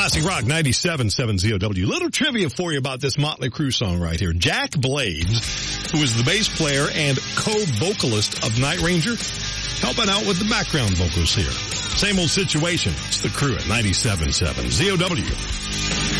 Classic Rock 97.7 ZOW. Little trivia for you about this Motley Crue song right here. Jack Blades, who is the bass player and co-vocalist of Night Ranger, helping out with the background vocals here. Same old situation. It's the Crew at 97.7 ZOW.